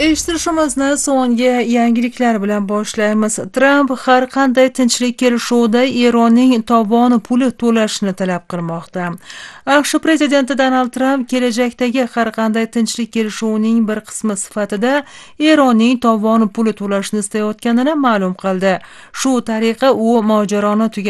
Eshittirishimizni so'nggi yangiliklar bilan boshlaymiz. Tramp har qanday tinchlik kelishuvida Eronning tovon puli to'lashni talab qilmoqda. AQSh prezidenti Donald Tramp kelajakdagi har qanday tinchlik kelishuvining bir qismi sifatida Eronning tovon puli to'lashni istayotganini ma'lum qildi. Shu tariqa u mojaroni